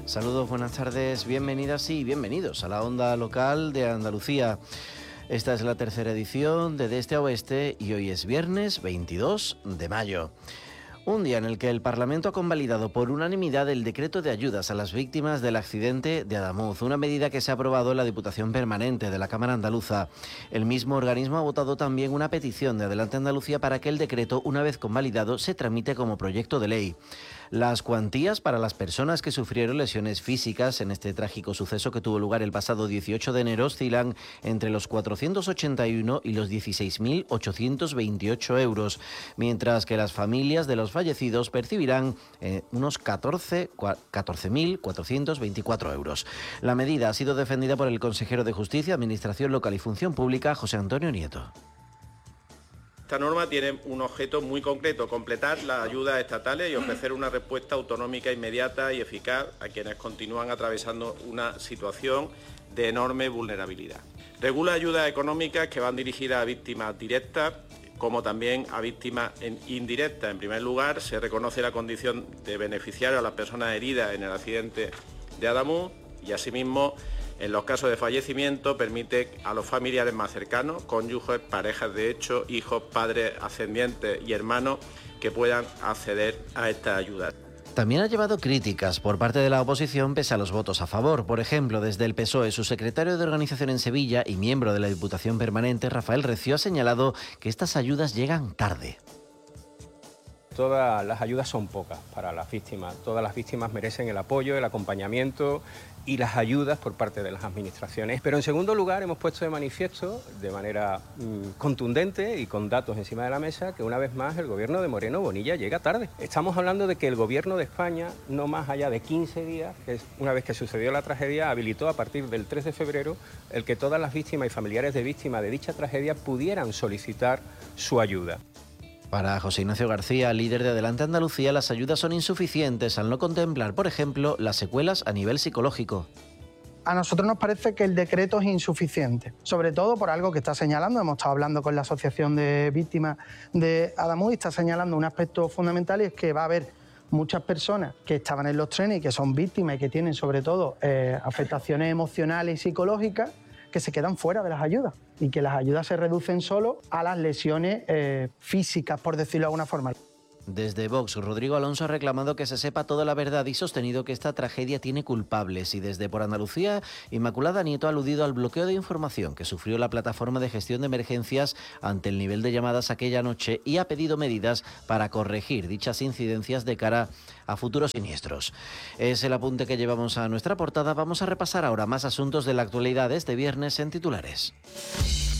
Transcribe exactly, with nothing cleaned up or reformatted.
Saludos, buenas tardes, bienvenidas y bienvenidos a la onda local de Andalucía. Esta es la tercera edición de De Este a Oeste y hoy es viernes veintidós de mayo. Un día en el que el Parlamento ha convalidado por unanimidad el decreto de ayudas a las víctimas del accidente de Adamuz, una medida que se ha aprobado en la Diputación Permanente de la Cámara Andaluza. El mismo organismo ha votado también una petición de Adelante Andalucía para que el decreto, una vez convalidado, se tramite como proyecto de ley. Las cuantías para las personas que sufrieron lesiones físicas en este trágico suceso que tuvo lugar el pasado dieciocho de enero oscilan entre los cuatrocientos ochenta y uno y los dieciséis mil ochocientos veintiocho euros, mientras que las familias de los fallecidos percibirán eh, unos catorce mil cuatrocientos veinticuatro euros. La medida ha sido defendida por el consejero de Justicia, Administración Local y Función Pública, José Antonio Nieto. Esta norma tiene un objeto muy concreto: completar las ayudas estatales y ofrecer una respuesta autonómica inmediata y eficaz a quienes continúan atravesando una situación de enorme vulnerabilidad. Regula ayudas económicas que van dirigidas a víctimas directas como también a víctimas indirectas. En primer lugar, se reconoce la condición de beneficiario a las personas heridas en el accidente de Adamuz y, asimismo, en los casos de fallecimiento, permite a los familiares más cercanos, cónyuges, parejas de hecho, hijos, padres, ascendientes y hermanos, que puedan acceder a estas ayudas. También ha llevado críticas por parte de la oposición pese a los votos a favor. Por ejemplo, desde el P S O E, su secretario de Organización en Sevilla y miembro de la Diputación Permanente, Rafael Recio, ha señalado que estas ayudas llegan tarde. Todas las ayudas son pocas para las víctimas. Todas las víctimas merecen el apoyo, el acompañamiento y las ayudas por parte de las administraciones. Pero en segundo lugar, hemos puesto de manifiesto de manera mmm, contundente y con datos encima de la mesa que una vez más el gobierno de Moreno Bonilla llega tarde. Estamos hablando de que el gobierno de España, no más allá de quince días, que es una vez que sucedió la tragedia, habilitó a partir del tres de febrero el que todas las víctimas y familiares de víctimas de dicha tragedia pudieran solicitar su ayuda. Para José Ignacio García, líder de Adelante Andalucía, las ayudas son insuficientes al no contemplar, por ejemplo, las secuelas a nivel psicológico. A nosotros nos parece que el decreto es insuficiente, sobre todo por algo que está señalando. Hemos estado hablando con la Asociación de Víctimas de Adamuz y está señalando un aspecto fundamental, y es que va a haber muchas personas que estaban en los trenes y que son víctimas y que tienen sobre todo eh, afectaciones emocionales y psicológicas, que se quedan fuera de las ayudas y que las ayudas se reducen solo a las lesiones eh, físicas, por decirlo de alguna forma. Desde Vox, Rodrigo Alonso ha reclamado que se sepa toda la verdad y sostenido que esta tragedia tiene culpables. Y desde Por Andalucía, Inmaculada Nieto ha aludido al bloqueo de información que sufrió la plataforma de gestión de emergencias ante el nivel de llamadas aquella noche y ha pedido medidas para corregir dichas incidencias de cara a futuros siniestros. Es el apunte que llevamos a nuestra portada. Vamos a repasar ahora más asuntos de la actualidad este viernes en titulares.